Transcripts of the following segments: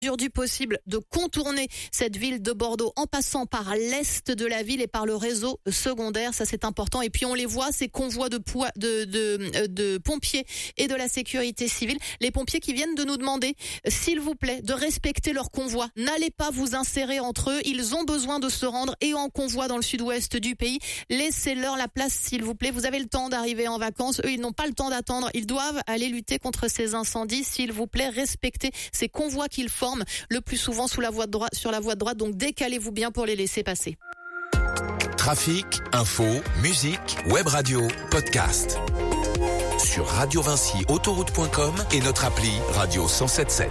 Du possible de contourner cette ville de Bordeaux en passant par l'est de la ville et par le réseau secondaire, ça c'est important. Et puis on les voit, ces convois de pompiers et de la sécurité civile, les pompiers qui viennent de nous demander, s'il vous plaît, de respecter leur convoi. N'allez pas vous insérer entre eux, ils ont besoin de se rendre et en convoi dans le sud-ouest du pays. Laissez-leur la place s'il vous plaît, vous avez le temps d'arriver en vacances, eux ils n'ont pas le temps d'attendre, ils doivent aller lutter contre ces incendies, s'il vous plaît, respectez ces convois qu'ils forment, le plus souvent sur la voie de droite, donc décalez-vous bien pour les laisser passer. Trafic, info, musique, web radio, podcast. Sur Radio Vinci, autoroute.com et notre appli Radio 107.7.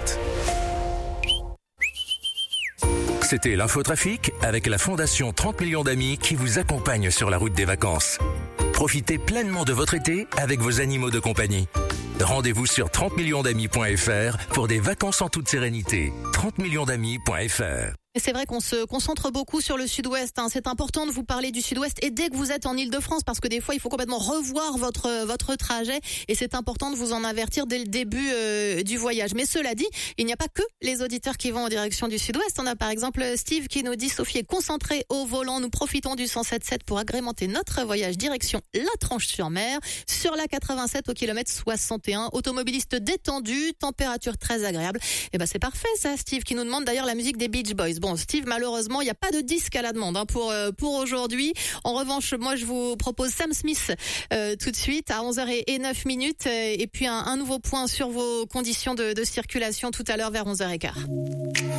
C'était l'infotrafic avec la Fondation 30 millions d'amis qui vous accompagne sur la route des vacances. Profitez pleinement de votre été avec vos animaux de compagnie. Rendez-vous sur 30millionsdamis.fr pour des vacances en toute sérénité. 30millionsdamis.fr. Et c'est vrai qu'on se concentre beaucoup sur le sud-ouest. C'est important de vous parler du sud-ouest et dès que vous êtes en Île-de-France, parce que des fois il faut complètement revoir votre trajet et c'est important de vous en avertir dès le début du voyage. Mais cela dit, il n'y a pas que les auditeurs qui vont en direction du sud-ouest. On a par exemple Steve qui nous dit: Sophie est concentrée au volant. Nous profitons du 107.7 pour agrémenter notre voyage direction la Tranche-sur-Mer sur la 87 au kilomètre 61. Automobiliste détendu, température très agréable. Et ben c'est parfait ça, Steve qui nous demande d'ailleurs la musique des Beach Boys. Bon, Steve, malheureusement, il n'y a pas de disque à la demande pour aujourd'hui. En revanche, moi, je vous propose Sam Smith tout de suite à 11h09 et puis un nouveau point sur vos conditions de circulation tout à l'heure vers 11h15.